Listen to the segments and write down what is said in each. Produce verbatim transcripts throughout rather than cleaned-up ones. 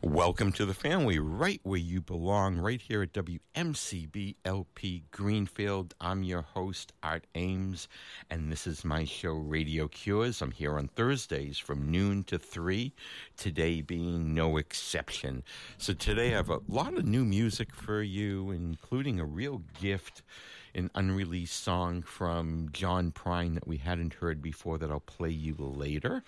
Welcome to the family, right where you belong, right here at W M C B L P Greenfield. I'm your host, Art Ames, and this is my show, Radio Cures. I'm here on Thursdays from noon to three, today being no exception. So today I have a lot of new music for you, including a real gift, an unreleased song from John Prine that we hadn't heard before that I'll play you later.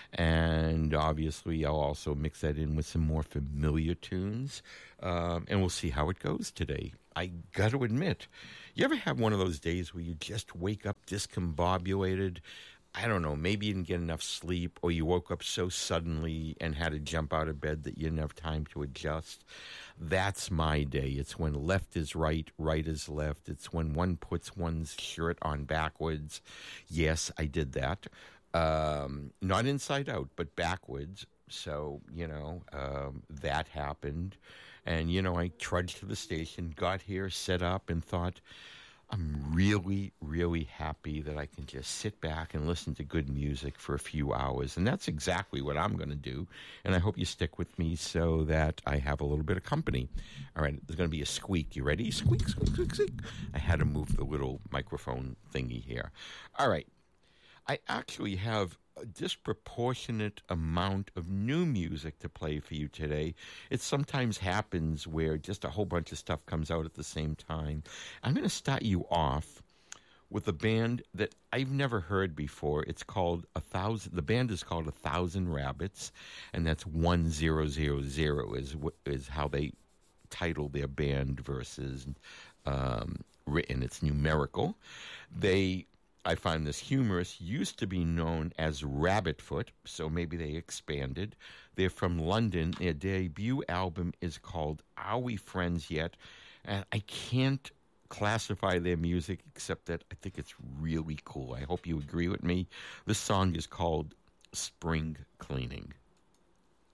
And obviously I'll also mix that in with some more familiar tunes, um, and we'll see how it goes today. I got to admit, you ever have one of those days where you just wake up discombobulated? I don't know, maybe you didn't get enough sleep, or you woke up so suddenly and had to jump out of bed that you didn't have time to adjust. That's my day. It's when left is right, right is left. It's when one puts one's shirt on backwards. Yes, I did that. Um, not inside out, but backwards. So, you know, um, that happened. And, you know, I trudged to the station, got here, set up, and thought, I'm really, really happy that I can just sit back and listen to good music for a few hours. And that's exactly what I'm going to do. And I hope you stick with me so that I have a little bit of company. All right, there's going to be a squeak. You ready? Squeak, squeak, squeak, squeak. I had to move the little microphone thingy here. All right. I actually have a disproportionate amount of new music to play for you today. It sometimes happens where just a whole bunch of stuff comes out at the same time. I'm going to start you off with a band that I've never heard before. It's called a thousand. The band is called A Thousand Rabbits, and that's one zero zero zero is is how they title their band versus um, written. It's numerical. They I find this humorous, used to be known as Rabbitfoot, so maybe they expanded. They're from London. Their debut album is called Are We Friends Yet? And I can't classify their music except that I think it's really cool. I hope you agree with me. This song is called Spring Cleaning.